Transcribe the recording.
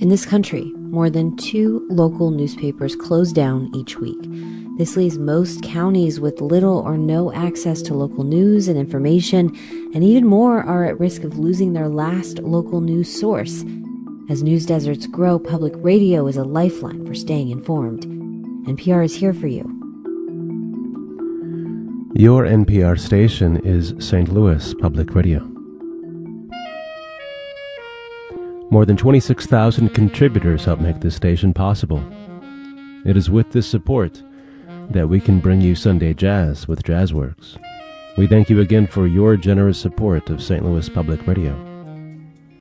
In this country, more than 2 local newspapers close down each week. This leaves most counties with little or no access to local news and information, and even more are at risk of losing their last local news source. As news deserts grow, public radio is a lifeline for staying informed. NPR is here for you. Your NPR station is St. Louis Public Radio. More than 26,000 contributors help make this station possible. It is with this support that we can bring you Sunday Jazz with Jazzworks. We thank you again for your generous support of St. Louis Public Radio.